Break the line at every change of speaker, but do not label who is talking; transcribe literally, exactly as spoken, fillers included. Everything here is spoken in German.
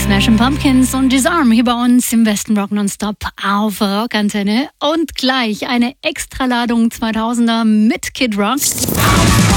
Smashing Pumpkins und Disarm hier bei uns im Westen Rock Nonstop auf Rockantenne. Und gleich eine Extraladung zweitausender mit Kid Rock.